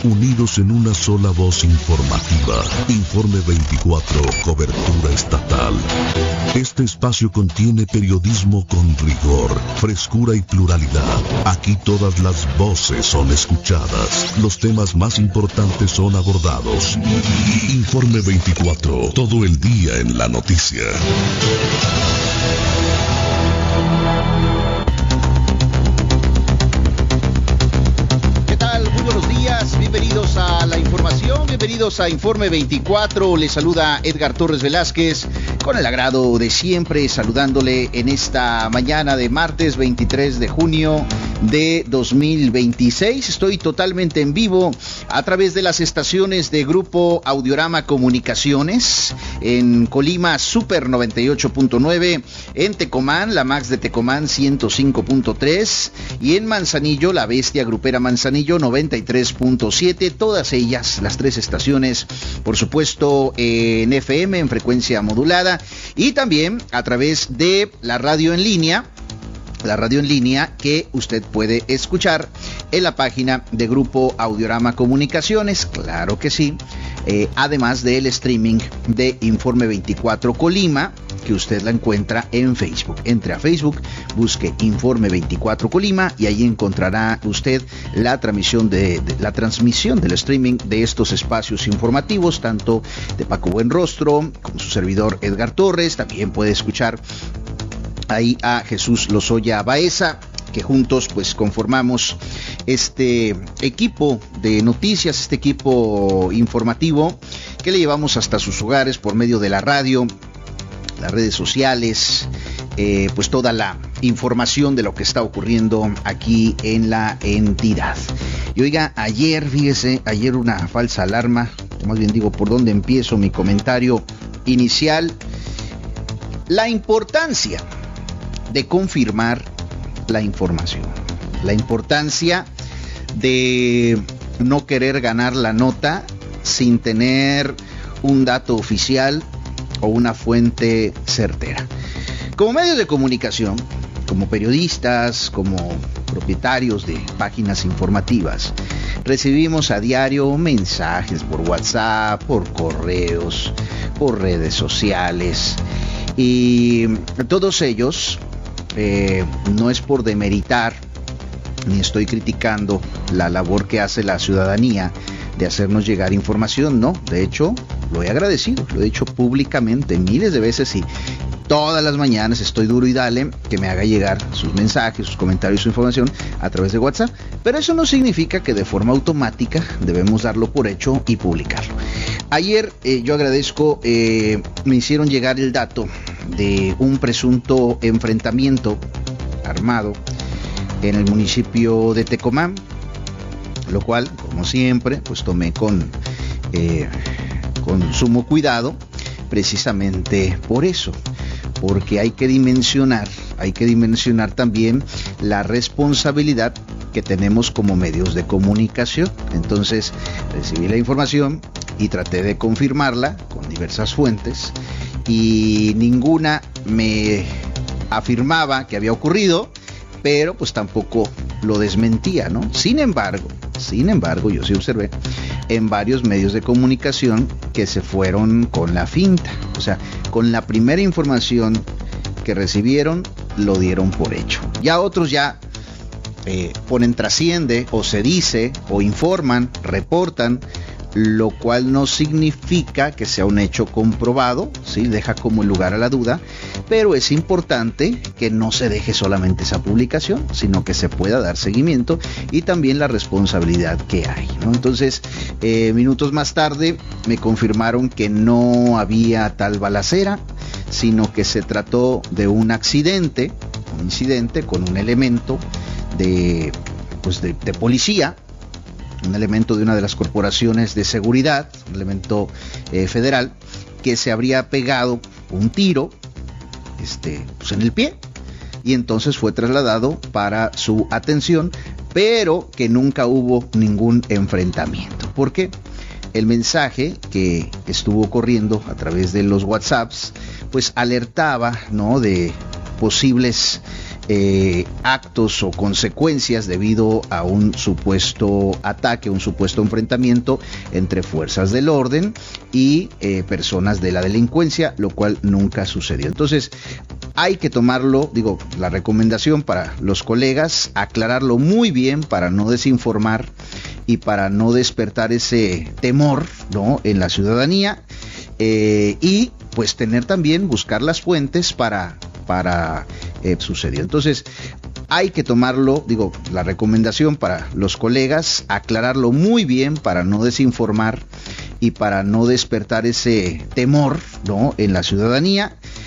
unidos en una sola voz informativa. Informe 24, cobertura estatal. Este espacio contiene periodismo con rigor, frescura y pluralidad. Aquí todas las voces son escuchadas. Los temas más importantes son abordados. Informe 24, todo el día en la noticia. Bienvenidos a la información, bienvenidos a Informe 24, les saluda Edgar Torres Velázquez, con el agrado de siempre, saludándole en esta mañana de martes 23 de junio de 2026. Estoy totalmente en vivo a través de las estaciones de Grupo Audiorama Comunicaciones, en Colima Super 98.9, en Tecomán, la Max de Tecomán 105.3 y en Manzanillo, la Bestia Grupera Manzanillo 93.7, todas ellas, las tres estaciones, por supuesto en FM, en frecuencia modulada, y también a través de la radio en línea que usted puede escuchar en la página de Grupo Audiorama Comunicaciones, claro que sí, además del streaming de Informe 24 Colima, que usted la encuentra en Facebook. Entre a Facebook, busque Informe 24 Colima y ahí encontrará usted la transmisión del streaming de estos espacios informativos, tanto de Paco Buenrostro como su servidor Edgar Torres. También puede escuchar ahí a Jesús Lozoya Baeza, que juntos pues conformamos este equipo de noticias, este equipo informativo que le llevamos hasta sus hogares por medio de la radio, las redes sociales, pues toda la información de lo que está ocurriendo aquí en la entidad. Y oiga, ayer una falsa alarma, más bien digo, por dónde empiezo mi comentario inicial, la importancia de confirmar la información, la importancia de no querer ganar la nota sin tener un dato oficial o una fuente certera. Como medios de comunicación, como periodistas, como propietarios de páginas informativas, recibimos a diario mensajes por WhatsApp, por correos, por redes sociales, y todos ellos, no es por demeritar ni estoy criticando la labor que hace la ciudadanía de hacernos llegar información, no, de hecho lo he agradecido, lo he dicho públicamente miles de veces y todas las mañanas estoy duro y dale que me haga llegar sus mensajes, sus comentarios, su información a través de WhatsApp, pero eso no significa que de forma automática debemos darlo por hecho y publicarlo. Ayer yo agradezco, me hicieron llegar el dato de un presunto enfrentamiento armado en el municipio de Tecomán, lo cual, como siempre, pues tomé con sumo cuidado, precisamente por eso, porque hay que dimensionar también la responsabilidad que tenemos como medios de comunicación. Entonces, recibí la información y traté de confirmarla con diversas fuentes y ninguna me afirmaba que había ocurrido, pero pues tampoco lo desmentía, ¿no? Sin embargo, yo sí observé en varios medios de comunicación que se fueron con la finta, o sea, con la primera información que recibieron, lo dieron por hecho. Ya otros ponen trasciende, o se dice, o informan, reportan, lo cual no significa que sea un hecho comprobado, ¿sí? Deja como lugar a la duda, pero es importante que no se deje solamente esa publicación, sino que se pueda dar seguimiento y también la responsabilidad que hay, ¿no? Entonces, minutos más tarde me confirmaron que no había tal balacera, sino que se trató de un incidente con un elemento de policía, un elemento de una de las corporaciones de seguridad, un elemento federal, que se habría pegado un tiro en el pie y entonces fue trasladado para su atención, pero que nunca hubo ningún enfrentamiento. ¿Por qué? El mensaje que estuvo corriendo a través de los WhatsApps, pues alertaba, ¿no?, de posibles actos o consecuencias debido a un supuesto ataque, un supuesto enfrentamiento entre fuerzas del orden y personas de la delincuencia, lo cual nunca sucedió. Entonces, hay que tomarlo, la recomendación para los colegas, aclararlo muy bien para no desinformar y para no despertar ese temor, ¿no?, en la ciudadanía, y pues tener también, buscar las fuentes para sucedió. Entonces, hay que tomarlo, la recomendación para los colegas, aclararlo muy bien para no desinformar y para no despertar ese temor, ¿no?, en la ciudadanía,